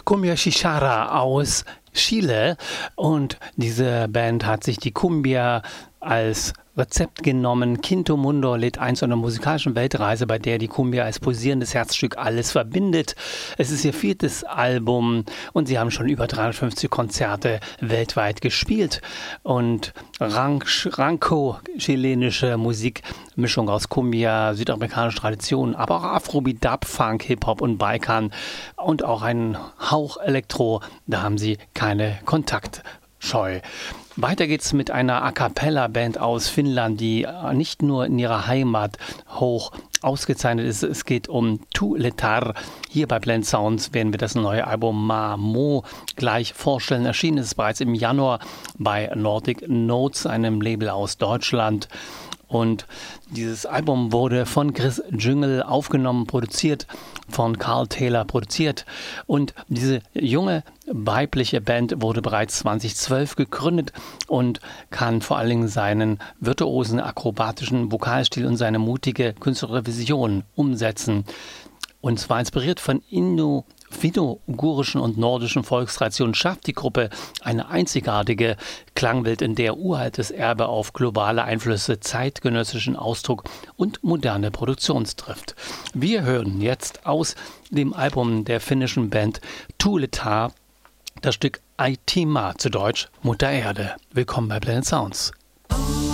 Cumbia Xixara aus Chile. Und diese Band hat sich die Cumbia als Rezept genommen. Quinto Mundo lädt ein zu einer musikalischen Weltreise, bei der die Cumbia als pulsierendes Herzstück alles verbindet. Es ist ihr 4. Album und sie haben schon über 350 Konzerte weltweit gespielt. Und Rancho, chilenische Musik, Mischung aus Cumbia, südamerikanischer Tradition, aber auch Afrobeat, Dub, Funk, Hip-Hop und Balkan und auch einen Hauch Elektro. Da haben sie keine Kontaktscheu. Weiter geht's mit einer A-Cappella-Band aus Finnland, die nicht nur in ihrer Heimat hoch ausgezeichnet ist. Es geht um Tuuletar. Hier bei Blend Sounds werden wir das neue Album Mamo gleich vorstellen. Erschienen ist es bereits im Januar bei Nordic Notes, einem Label aus Deutschland. Und dieses Album wurde von Chris Jüngel aufgenommen, produziert, von Carl Taylor produziert. Und diese junge weibliche Band wurde bereits 2012 gegründet und kann vor allen Dingen seinen virtuosen, akrobatischen Vokalstil und seine mutige künstlerische Vision umsetzen. Und zwar inspiriert von finno-ugurischen und nordischen Volkstraditionen schafft die Gruppe eine einzigartige Klangwelt, in der uraltes Erbe auf globale Einflüsse, zeitgenössischen Ausdruck und moderne Produktion trifft. Wir hören jetzt aus dem Album der finnischen Band Tuuletar das Stück Aitima, zu Deutsch Mutter Erde. Willkommen bei Blended Sounds.